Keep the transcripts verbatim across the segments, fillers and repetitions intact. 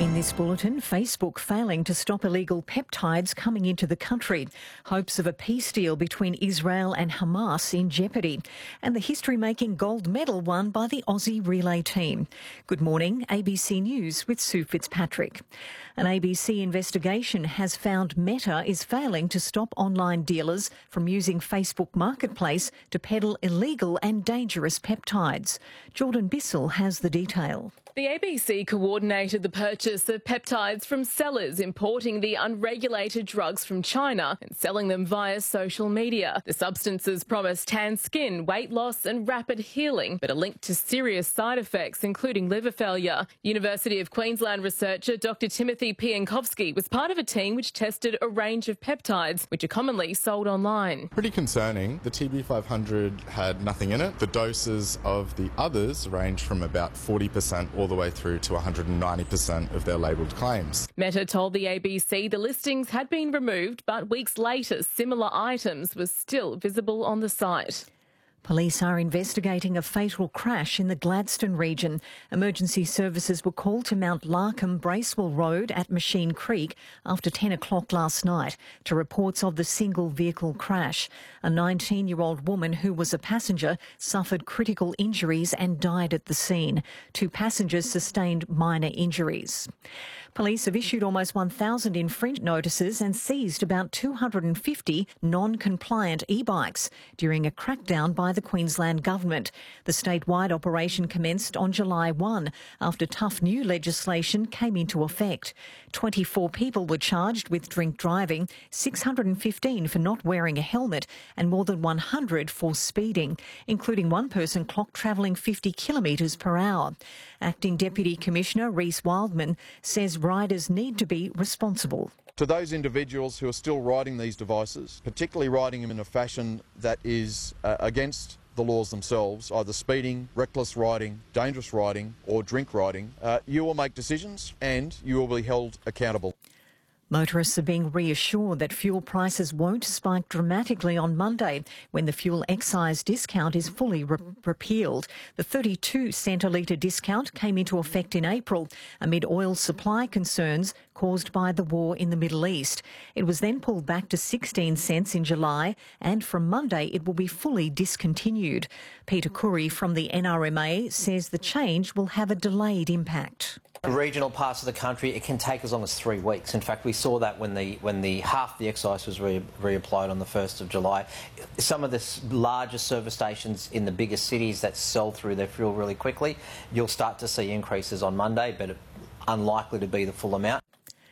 In this bulletin, Facebook failing to stop illegal peptides coming into the country, hopes of a peace deal between Israel and Hamas in jeopardy, and the history-making gold medal won by the Aussie relay team. Good morning, A B C News with Sue Fitzpatrick. An A B C investigation has found Meta is failing to stop online dealers from using Facebook Marketplace to peddle illegal and dangerous peptides. Jordan Bissell has the detail. The A B C coordinated the purchase of peptides from sellers importing the unregulated drugs from China and selling them via social media. The substances promise tan skin, weight loss and rapid healing, but are linked to serious side effects, including liver failure. University of Queensland researcher Doctor Timothy Pienkovsky was part of a team which tested a range of peptides, which are commonly sold online. Pretty concerning. The T B five hundred had nothing in it. The doses of the others range from about forty percent all the way through to one hundred ninety percent of their labelled claims. Meta told the A B C the listings had been removed, but weeks later similar items were still visible on the site. Police are investigating a fatal crash in the Gladstone region. Emergency services were called to Mount Larkham Bracewell Road at Machine Creek after ten o'clock last night to reports of the single vehicle crash. A nineteen-year-old woman who was a passenger suffered critical injuries and died at the scene. Two passengers sustained minor injuries. Police have issued almost one thousand infringement notices and seized about two hundred fifty non-compliant e-bikes during a crackdown by the Queensland Government. The statewide operation commenced on July first after tough new legislation came into effect. twenty-four people were charged with drink driving, six hundred fifteen for not wearing a helmet and more than one hundred for speeding, including one person clocked travelling fifty kilometres per hour. Acting Deputy Commissioner Reece Wildman says riders need to be responsible. To those individuals who are still riding these devices, particularly riding them in a fashion that is uh, against the laws themselves, either speeding, reckless riding, dangerous riding or drink riding, uh, you will make decisions and you will be held accountable. Motorists are being reassured that fuel prices won't spike dramatically on Monday when the fuel excise discount is fully re- repealed. The thirty-two cent a litre discount came into effect in April amid oil supply concerns caused by the war in the Middle East. It was then pulled back to sixteen cents in July, and from Monday it will be fully discontinued. Peter Curry from the N R M A says the change will have a delayed impact. Regional parts of the country, it can take as long as three weeks. In fact, we saw that when the when the half the excise was re, reapplied on the first of July. Some of the larger service stations in the biggest cities that sell through their fuel really quickly, you'll start to see increases on Monday, but unlikely to be the full amount.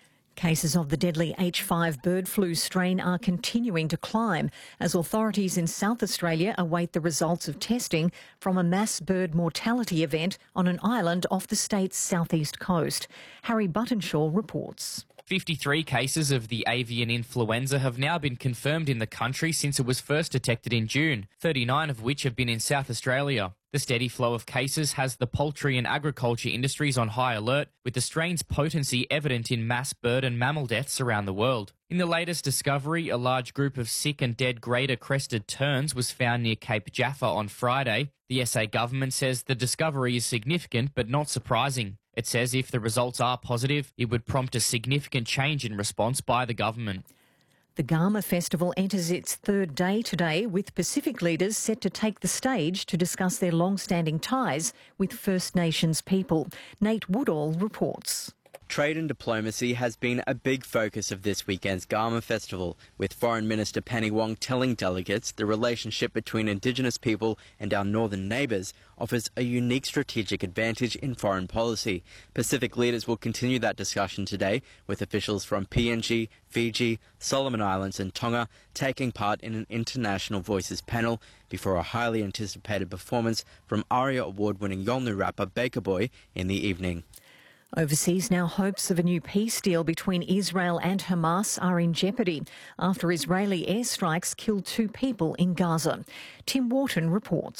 Cases of the deadly H five bird flu strain are continuing to climb as authorities in South Australia await the results of testing from a mass bird mortality event on an island off the state's southeast coast. Harry Buttonshaw reports. fifty-three cases of the avian influenza have now been confirmed in the country since it was first detected in June, thirty-nine of which have been in South Australia. The steady flow of cases has the poultry and agriculture industries on high alert, with the strain's potency evident in mass bird and mammal deaths around the world. In the latest discovery, a large group of sick and dead greater crested terns was found near Cape Jaffa on Friday. The S A government says the discovery is significant but not surprising. It says if the results are positive, it would prompt a significant change in response by the government. The Garma Festival enters its third day today, with Pacific leaders set to take the stage to discuss their long-standing ties with First Nations people. Nate Woodall reports. Trade and diplomacy has been a big focus of this weekend's Garma Festival, with Foreign Minister Penny Wong telling delegates the relationship between Indigenous people and our northern neighbours offers a unique strategic advantage in foreign policy. Pacific leaders will continue that discussion today, with officials from P N G, Fiji, Solomon Islands and Tonga taking part in an International Voices panel before a highly anticipated performance from ARIA award-winning Yolngu rapper Baker Boy in the evening. Overseas now, hopes of a new peace deal between Israel and Hamas are in jeopardy after Israeli airstrikes killed two people in Gaza. Tim Wharton reports.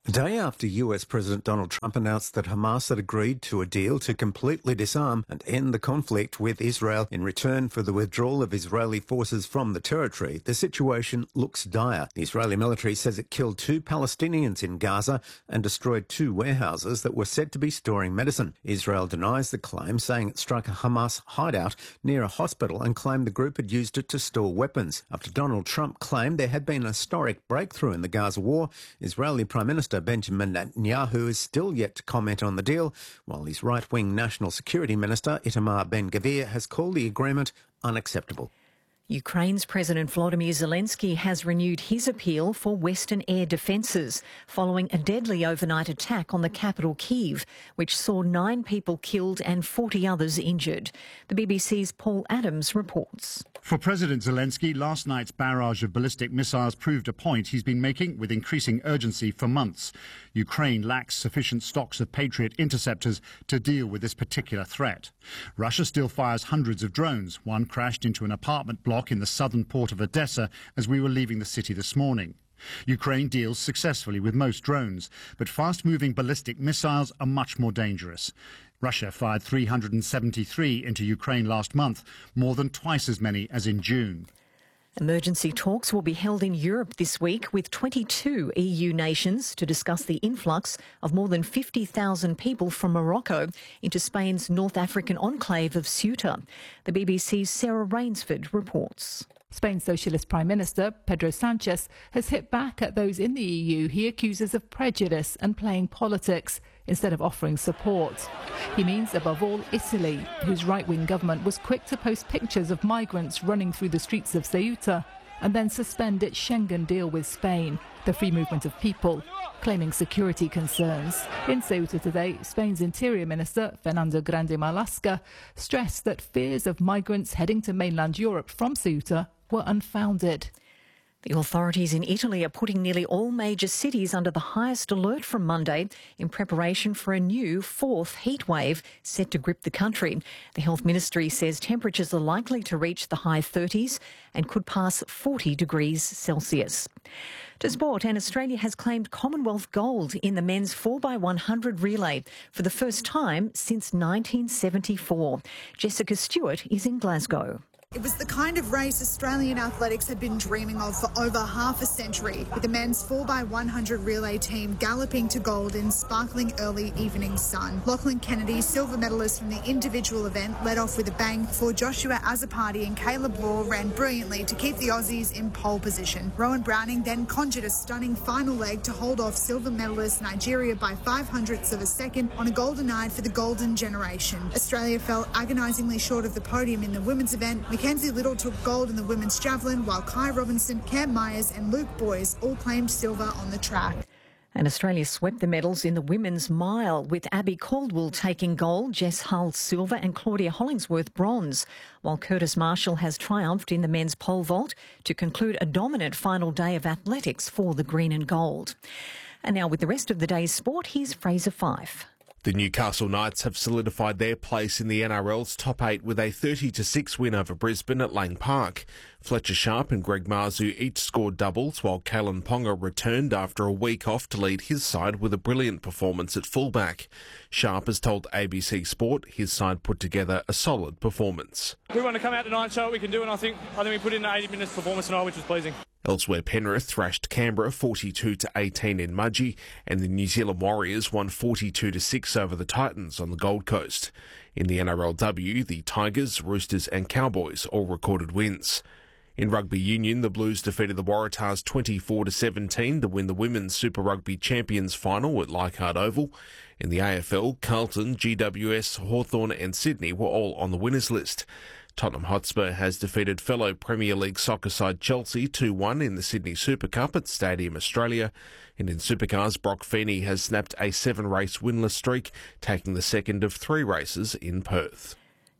A day after U S President Donald Trump announced that Hamas had agreed to a deal to completely disarm and end the conflict with Israel in return for the withdrawal of Israeli forces from the territory, the situation looks dire. The Israeli military says it killed two Palestinians in Gaza and destroyed two warehouses that were said to be storing medicine. Israel denies the claim, saying it struck a Hamas hideout near a hospital and claimed the group had used it to store weapons. After Donald Trump claimed there had been a historic breakthrough in the Gaza war, Israeli Prime Minister Benjamin Netanyahu is still yet to comment on the deal, while his right-wing National Security Minister Itamar Ben-Gvir has called the agreement unacceptable. Ukraine's President Volodymyr Zelensky has renewed his appeal for Western air defences following a deadly overnight attack on the capital Kyiv, which saw nine people killed and forty others injured. The B B C's Paul Adams reports. For President Zelensky, last night's barrage of ballistic missiles proved a point he's been making with increasing urgency for months. Ukraine lacks sufficient stocks of Patriot interceptors to deal with this particular threat. Russia still fires hundreds of drones. One crashed into an apartment block in the southern port of Odessa as we were leaving the city this morning. Ukraine deals successfully with most drones, but fast-moving ballistic missiles are much more dangerous. Russia fired three hundred seventy-three into Ukraine last month, more than twice as many as in June. Emergency talks will be held in Europe this week with twenty-two E U nations to discuss the influx of more than fifty thousand people from Morocco into Spain's North African enclave of Ceuta. The B B C's Sarah Rainsford reports. Spain's Socialist Prime Minister, Pedro Sanchez, has hit back at those in the E U he accuses of prejudice and playing politics instead of offering support. He means, above all, Italy, whose right-wing government was quick to post pictures of migrants running through the streets of Ceuta and then suspend its Schengen deal with Spain, the free movement of people, claiming security concerns. In Ceuta today, Spain's Interior Minister, Fernando Grande Marlaska, stressed that fears of migrants heading to mainland Europe from Ceuta were unfounded. The authorities in Italy are putting nearly all major cities under the highest alert from Monday in preparation for a new fourth heat wave set to grip the country. The Health Ministry says temperatures are likely to reach the high thirties and could pass forty degrees Celsius. To sport, and Australia has claimed Commonwealth gold in the men's four by one hundred relay for the first time since nineteen seventy-four. Jessica Stewart is in Glasgow. It was the kind of race Australian athletics had been dreaming of for over half a century, with the men's four by one hundred relay team galloping to gold in sparkling early evening sun. Lachlan Kennedy, silver medalist from the individual event, led off with a bang before Joshua Azzopardi and Caleb Law ran brilliantly to keep the Aussies in pole position. Rowan Browning then conjured a stunning final leg to hold off silver medalist Nigeria by five hundredths of a second on a golden night for the golden generation. Australia fell agonisingly short of the podium in the women's event. Mackenzie Little took gold in the women's javelin, while Kai Robinson, Cam Myers and Luke Boyes all claimed silver on the track. And Australia swept the medals in the women's mile, with Abby Caldwell taking gold, Jess Hull silver and Claudia Hollingsworth bronze, while Curtis Marshall has triumphed in the men's pole vault to conclude a dominant final day of athletics for the green and gold. And now with the rest of the day's sport, here's Fraser Fife. The Newcastle Knights have solidified their place in the N R L's top eight with a thirty to six win over Brisbane at Lang Park. Fletcher Sharp and Greg Marzu each scored doubles, while Kalen Ponga returned after a week off to lead his side with a brilliant performance at fullback. Sharp has told A B C Sport his side put together a solid performance. We want to come out tonight and show what we can do, and I think I think we put in an eighty minutes performance tonight, which was pleasing. Elsewhere, Penrith thrashed Canberra forty-two to eighteen in Mudgee, and the New Zealand Warriors won forty-two to six over the Titans on the Gold Coast. In the N R L W, the Tigers, Roosters and Cowboys all recorded wins. In rugby union, the Blues defeated the Waratahs twenty-four to seventeen to win the Women's Super Rugby Champions final at Leichhardt Oval. In the A F L, Carlton, G W S, Hawthorn and Sydney were all on the winners list. Tottenham Hotspur has defeated fellow Premier League soccer side Chelsea two one in the Sydney Super Cup at Stadium Australia. And in Supercars, Brock Feeney has snapped a seven-race winless streak, taking the second of three races in Perth.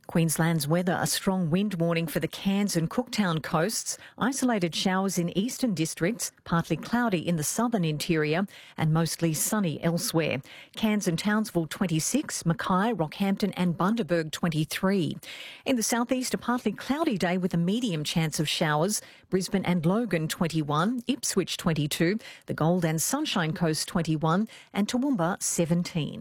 Queensland's weather, a strong wind warning for the Cairns and Cooktown coasts, isolated showers in eastern districts, partly cloudy in the southern interior and mostly sunny elsewhere. Cairns and Townsville twenty-six, Mackay, Rockhampton and Bundaberg twenty-three. In the southeast, a partly cloudy day with a medium chance of showers. Brisbane and Logan twenty-one, Ipswich twenty-two, the Gold and Sunshine Coast twenty-one and Toowoomba seventeen.